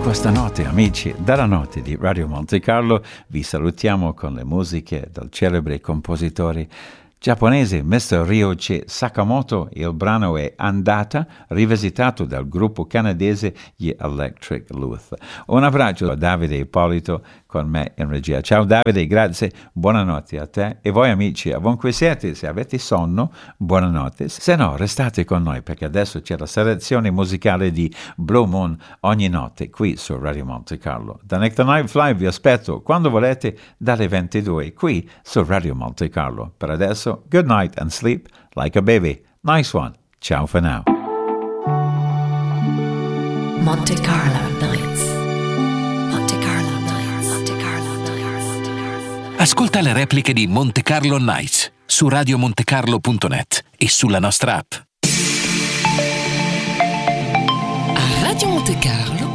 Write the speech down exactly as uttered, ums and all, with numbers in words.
Questa notte, amici, dalla notte di Radio Monte Carlo vi salutiamo con le musiche del celebre compositore giapponese mister Ryuichi Sakamoto. Il brano è Andata, rivisitato dal gruppo canadese gli Electric Youth. Un abbraccio a Davide Ippolito con me in regia. Ciao Davide, grazie, buonanotte a te e voi amici, ovunque siete, se avete sonno, buonanotte. Se no, restate con noi perché adesso c'è la selezione musicale di Blue Moon ogni notte qui su Radio Monte Carlo. Da Nick the Night Fly vi aspetto quando volete dalle ventidue qui su Radio Monte Carlo. Per adesso, good night and sleep like a baby. Nice one. Ciao for now. Monte Carlo Nights. Monte Carlo Nights. Monte Carlo Nights. Ascolta le repliche di Monte Carlo Nights su radio monte carlo punto net e sulla nostra app. A Radio Monte Carlo